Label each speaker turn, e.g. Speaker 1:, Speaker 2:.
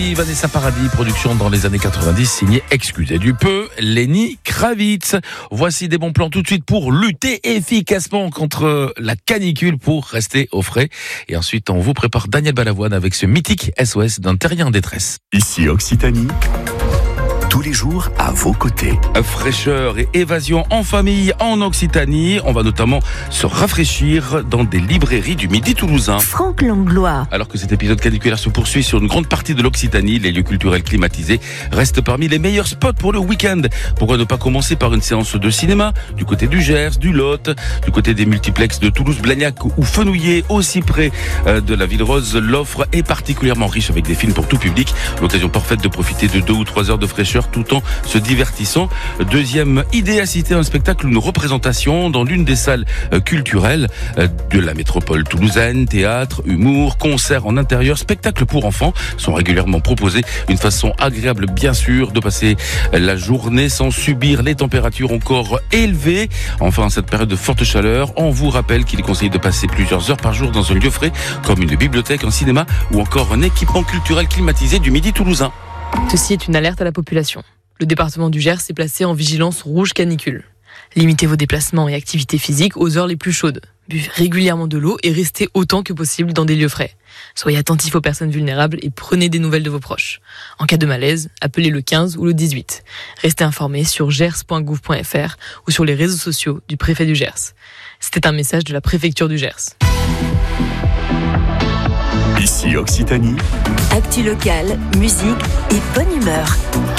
Speaker 1: Vanessa Paradis, production dans les années 90, signée Excusez du peu, Lenny Kravitz. Voici des bons plans tout de suite pour lutter efficacement contre la canicule, pour rester au frais. Et ensuite, on vous prépare Daniel Balavoine avec ce mythique SOS d'un terrien en détresse.
Speaker 2: Ici Occitanie, tous les jours à vos côtés.
Speaker 1: Fraîcheur et évasion en famille en Occitanie. On va notamment se rafraîchir dans des librairies du Midi toulousain.
Speaker 3: Franck Langlois.
Speaker 1: Alors que cet épisode caniculaire se poursuit sur une grande partie de l'Occitanie, les lieux culturels climatisés restent parmi les meilleurs spots pour le week-end. Pourquoi ne pas commencer par une séance de cinéma du côté du Gers, du Lot, du côté des multiplexes de Toulouse, Blagnac ou Fenouillet, aussi près de la Ville Rose. L'offre est particulièrement riche avec des films pour tout public. L'occasion parfaite de profiter de 2 ou 3 heures de fraîcheur tout en se divertissant. Deuxième idée, assister à un spectacle ou une représentation dans l'une des salles culturelles de la métropole toulousaine. Théâtre, humour, concerts en intérieur, spectacles pour enfants sont régulièrement proposés. Une façon agréable, bien sûr, de passer la journée sans subir les températures encore élevées. Enfin, en cette période de forte chaleur, on vous rappelle qu'il est conseillé de passer plusieurs heures par jour dans un lieu frais, comme une bibliothèque, un cinéma ou encore un équipement culturel climatisé du Midi toulousain.
Speaker 4: Ceci est une alerte à la population. Le département du Gers est placé en vigilance rouge canicule. Limitez vos déplacements et activités physiques aux heures les plus chaudes. Buvez régulièrement de l'eau et restez autant que possible dans des lieux frais. Soyez attentifs aux personnes vulnérables et prenez des nouvelles de vos proches. En cas de malaise, appelez le 15 ou le 18. Restez informés sur gers.gouv.fr ou sur les réseaux sociaux du préfet du Gers. C'était un message de la préfecture du Gers.
Speaker 2: Ici Occitanie,
Speaker 3: Actu locale, musique et bonne humeur.